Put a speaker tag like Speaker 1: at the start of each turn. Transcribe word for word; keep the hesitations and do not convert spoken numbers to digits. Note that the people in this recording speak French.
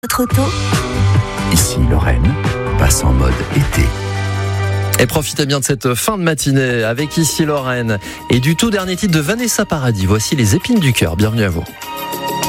Speaker 1: Votre auto.
Speaker 2: Ici Lorraine, passe en mode été.
Speaker 3: Et profitez bien de cette fin de matinée avec Ici Lorraine et du tout dernier titre de Vanessa Paradis. Voici Les épines du cœur. Bienvenue à vous.